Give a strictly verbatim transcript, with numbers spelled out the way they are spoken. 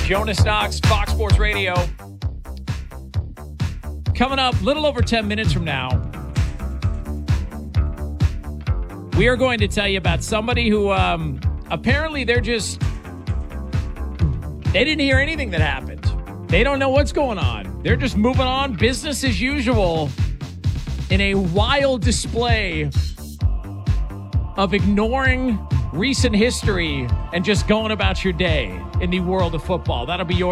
Jonas Knox, Fox Sports Radio. Coming up a little over ten minutes from now, we are going to tell you about somebody who um, apparently they're just, they didn't hear anything that happened. They don't know what's going on. They're just moving on, business as usual, in a wild display of ignoring recent history and just going about your day in the world of football. That'll be your